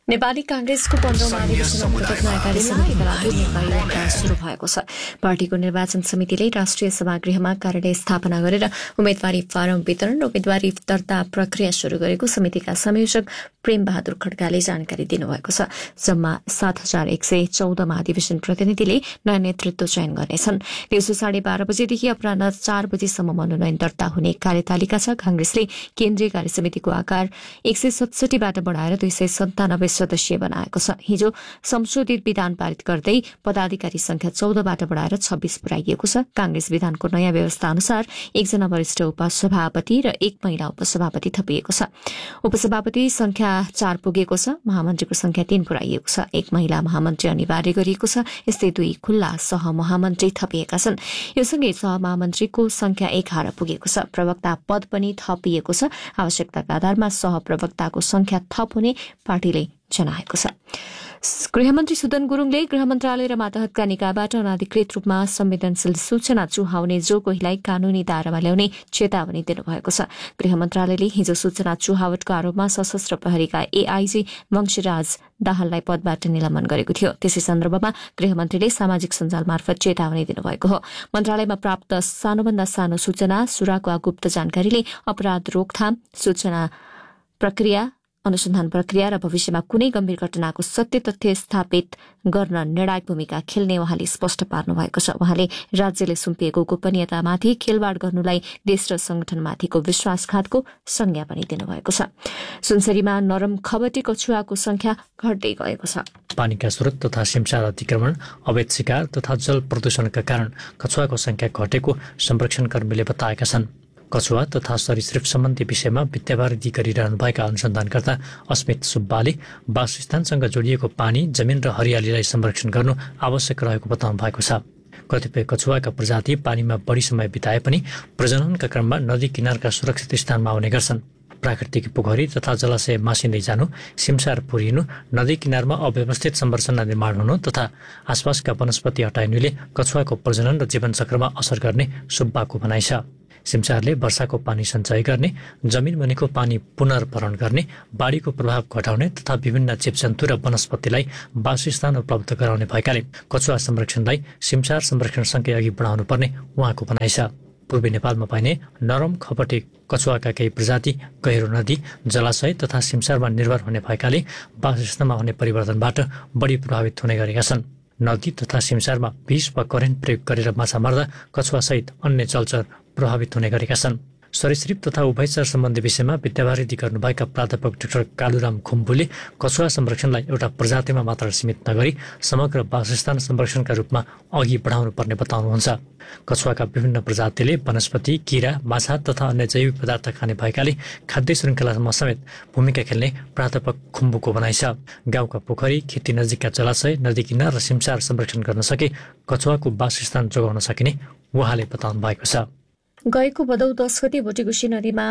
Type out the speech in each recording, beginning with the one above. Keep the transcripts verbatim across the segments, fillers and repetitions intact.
नेपाली कांग्रेसको पन्ध्रौं अधिवेशन अन्तर्गत नयाँ कार्य समितिका लागि निर्वाचन सुरु भएको छ। पार्टीको निर्वाचन समितिले राष्ट्रिय सभागृहमा कार्यालय स्थापना गरेर उम्मेदवारी फारम वितरण र उम्मेदवारी दर्ता प्रक्रिया शुरू गरेको समितिका संयोजक प्रेम बहादुर खड्काले जानकारी दिनुभएको छ। जम्मा सात हजार एक सय चौध महाधिवेशन प्रतिनिधिले नयाँ नेतृत्व चयन गर्नेछन्। दिउँसो साढे बाह्र बजेदेखि अपराह्न चार बजेसम्म मनोनयन दर्ता हुने कार्यतालिका छ। कांग्रेसले केन्द्रीय कार्य समितिको आकार एक सय सतसठीबाट बढ़ाएर दुई सय सन्तानब्बे सदस्यीय बनाएको छ। हिजो संशोधित विधान पारित गर्दै पदाधिकारी संख्या चौधबाट बढ़ाएर छब्बीस पुर्याइएको छ। कांग्रेस विधानको नयाँ व्यवस्था अनुसार एकजना वरिष्ठ उपसभापति र एक महिला उपसभापति थपिएको छ। उपसभापति संख्या चार पुगेको छ। महामन्त्रीको संख्या तीन पुर्याइएको छ। एक महिला महामन्त्री अनिवार्य गरिएको छ। यस्तै दुई खुल्ला सहमहामन्त्री थपिएका छन्। यो सँगै सहमहामन्त्रीको संख्या एघार पुगेको छ। प्रवक्ता पद पनि थपिएको छ। आवश्यकताका आधारमा सहप्रवक्ताको संख्या थप हुने पार्टीले जनाएको छ। गृहमन्त्री सुदन गुरूङले गृह मन्त्रालय र मातहतका निकायबाट अनाधिकृत रूपमा संवेदनशील सूचना चुहाउने जो कोहीलाई कानूनी दायरामा ल्याउने चेतावनी दिनुभएको छ। गृह मन्त्रालयले हिजो सूचना चुहावटको आरोपमा सशस्त्र प्रहरीका एआईजी वंशराज दाहाललाई पदबाट निलम्बन गरेको थियो। त्यसै सन्दर्भमा गृहमन्त्रीले सामाजिक सञ्जाल मार्फत चेतावनी दिनुभएको हो। मन्त्रालयमा प्राप्त सानोभन्दा सानो सूचना, सुराक वा गुप्त जानकारीले अपराध रोकथाम, सूचना प्रक्रिया, अनुसन्धान प्रक्रिया र भविष्यमा कुनै गम्भीर घटनाको सत्य तथ्य स्थापित गर्न निर्णायक भूमिका खेल्ने उहाँले स्पष्ट पार्नु भएको छ। उहाँले राज्यले सुम्पिएको गोपनीयतामाथि खेलवाड गर्नुलाई देश र संगठनमाथिको विश्वासघातको संज्ञा पनि दिनुभएको छ। सुनसरीमा नरम खबटे कछुवाको संख्या घट्दै गएको छ। पानीका स्रोत तथा सिमसार अतिक्रमण, अवैध शिकार तथा जल प्रदूषणका कारण कछुवाको संख्या घटेको संरक्षण कर्मीले बताएका छन्। कछुवा तथा सरीसृप सम्बन्धी विषयमा विद्यावारिधि गरिरहनुभएका अनुसन्धानकर्ता अस्मित सुब्बाले वासस्थानसँग जोडिएको पानी, जमिन र हरियालीलाई संरक्षण गर्नु आवश्यक रहेको बताउनु भएको छ। कतिपय कछुवाका प्रजाति पानीमा बढी समय बिताए पनि प्रजननका क्रममा नदी किनारका सुरक्षित स्थानमा आउने गर्छन्। प्राकृतिक पोखरी तथा जलाशय मासिँदै जानु, सिमसार पुरिनु, नदी किनारमा अव्यवस्थित संरचना निर्माण हुनु तथा आसपासका वनस्पति हटाइनुले कछुवाको प्रजनन र जीवनचक्रमा असर गर्ने सुब्बाको भनाइ छ। सिमसारले वर्षाको पानी सञ्चय गर्ने, जमिन मुनिको पानी पुनर्भरण गर्ने, बाढीको प्रभाव घटाउने तथा विभिन्न जीवजन्तु र वनस्पतिलाई वासस्थान उपलब्ध गराउने भएकाले कछुवा संरक्षणलाई सिमसार संरक्षणसँगै अघि बढाउनु पर्ने उहाँको भनाइ छ। पूर्वी नेपालमा पाइने नरम खपटे कछुवाका केही प्रजाति गहिरो नदी, जलाशय तथा सिमसारमा निर्भर हुने भएकाले वासस्थानमा हुने परिवर्तनबाट बढी प्रभावित हुने गरेका छन्। नदी तथा सिमसारमा विष वा करेन्ट प्रयोग गरेर माछा मार्दा कछुवासहित अन्य जलचर प्रभावित हुने गरेका छन्। सरीसृप तथा उभयचर सम्बन्धी विषयमा विद्यावारिधि गर्नुभएका प्राध्यापक डाक्टर कालुराम खुम्बुले कछुवा संरक्षणलाई एउटा प्रजातिमा मात्र सीमित नगरी समग्र वासस्थान संरक्षणका रूपमा अघि बढाउनु पर्ने बताउनुहुन्छ। कछुवाका विभिन्न प्रजातिले वनस्पति, किरा, माछा तथा अन्य जैविक पदार्थ खाने भएकाले खाद्य श्रृङ्खलामा समेत भूमिका खेल्ने प्राध्यापक खुम्बुको भनाइ छ। गाउँका पोखरी, खेती नजिकका जलाशय, नदी किनार र सिमसार संरक्षण गर्न सके कछुवाको वासस्थान जोगाउन सकिने उहाँले बताउनु भएको छ। गएको भदौ दस गते भोटेगुसी नदीमा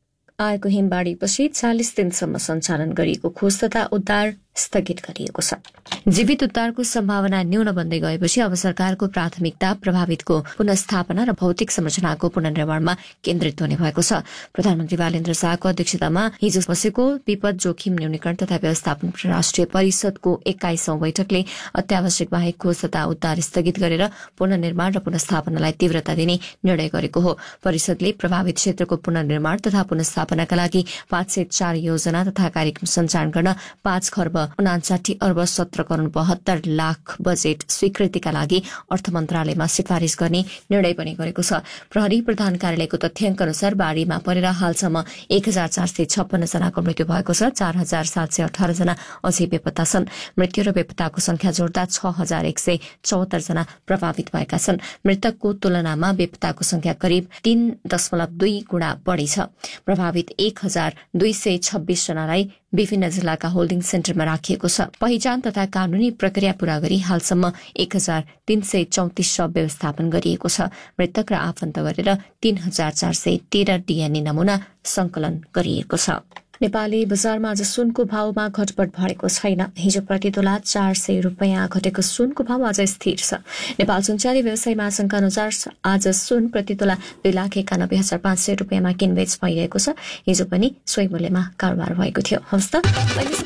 आएको हिमबाढीपछि चालिस दिनसम्म सञ्चालन गरिएको खोज तथा उद्धार स्थगित गरिएको छ। जीवित उद्धारको सम्भावना न्यून बन्दै गएपछि अब सरकारको प्राथमिकता प्रभावितको पुनस्थापना र भौतिक संरचनाको पुनर्निर्माणमा केन्द्रित हुने भएको छ। प्रधानमन्त्री बालेन्द्र शाहको अध्यक्षतामा हिजो बसेको विपद जोखिम न्यूनीकरण तथा व्यवस्थापन राष्ट्रिय परिषदको एक्काइसौं बैठकले अत्यावश्यक बाहेक खोज तथा उद्धार स्थगित गरेर पुनर्निर्माण र पुनस्थापनालाई तीव्रता दिने निर्णय गरेको हो। परिषदले प्रभावित क्षेत्रको पुनर्निर्माण तथा पुनस्थापनाका लागि पाँच सय चार योजना तथा कार्यक्रम सञ्चालन गर्न पाँच खर्ब उनासाठी अर्ब सत्र करोड़ बहत्तर लाख बजेट स्वीकृतिका लागि अर्थ मन्त्रालयमा सिफारिश गर्ने निर्णय पनि गरेको छ। प्रहरी प्रधान कार्यालयको तथ्याङ्क अनुसार बाढ़ीमा परेर हालसम्म एक हजार चार सय छप्पन्न जनाको मृत्यु भएको छ। चार हजार सात सय अठार जना अझै बेपत्ता छन्। मृत्यु र बेपत्ताको संख्या जोड्दा छ हजार एक सय चौहत्तर जना प्रभावित भएका छन्। मृतकको तुलनामा बेपत्ताको संख्या करिब तीन दशमलव दुई गुणा बढ़ी छ। प्रभावित एक हजार दुई सय छब्बीस जनालाई विभिन्न जिल्लाका होल्डिङ सेन्टरमा राखिएको छ। पहिचान तथा कानूनी प्रक्रिया पूरा गरी हालसम्म एक हजार तीन सय चौतिस शव व्यवस्थापन गरिएको छ। मृतक र आफन्त गरेर तीन हजार चार सय तेह्र डीएनए नमूना संकलन गरिएको छ। नेपाली बजारमा आज सुनको भावमा घटबढ भएको छैन। हिजो प्रति तोला चार सय रुपियाँ घटेको सुनको भाव आज स्थिर छ। नेपाल सुनचारी व्यवसाय महासंघका अनुसार आज सुन प्रति तोला दुई लाख एकानब्बे हजार पाँच सय रुपियाँमा किनबेच भइरहेको छ। हिजो पनि सोही मूल्यमा कारोबार भएको थियो। हवस् त।